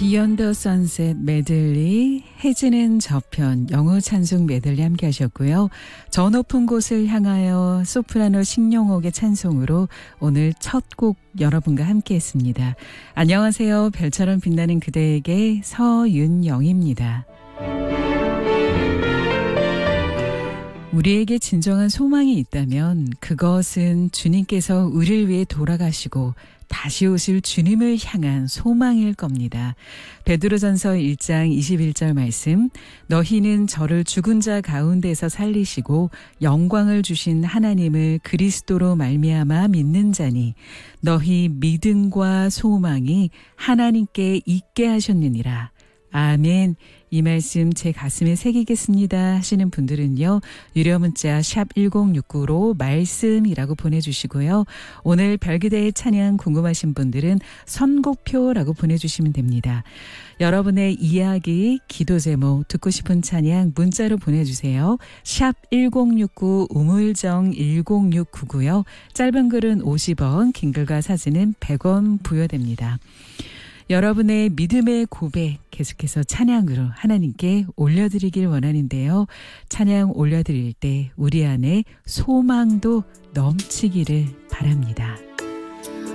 비욘드 선셋 메들리, 해지는 저편, 영어 찬송 메들리 함께 하셨고요. 저 높은 곳을 향하여 소프라노 식용옥의 찬송으로 오늘 첫 곡 여러분과 함께 했습니다. 안녕하세요. 별처럼 빛나는 그대에게 서윤영입니다. 우리에게 진정한 소망이 있다면 그것은 주님께서 우리를 위해 돌아가시고 다시 오실 주님을 향한 소망일 겁니다. 베드로전서 1장 21절 말씀, 너희는 저를 죽은 자 가운데서 살리시고 영광을 주신 하나님을 그리스도로 말미암아 믿는 자니 너희 믿음과 소망이 하나님께 있게 하셨느니라. 아멘. 이 말씀 제 가슴에 새기겠습니다 하시는 분들은요. 유료 문자 샵 1069로 말씀이라고 보내주시고요. 오늘 별기대의 찬양 궁금하신 분들은 선곡표라고 보내주시면 됩니다. 여러분의 이야기, 기도 제목, 듣고 싶은 찬양 문자로 보내주세요. 샵 1069 우물정 1069고요. 짧은 글은 50원, 긴 글과 사진은 100원 부여됩니다. 여러분의 믿음의 고백 계속해서 찬양으로 하나님께 올려드리길 원하는데요. 찬양 올려드릴 때 우리 안에 소망도 넘치기를 바랍니다.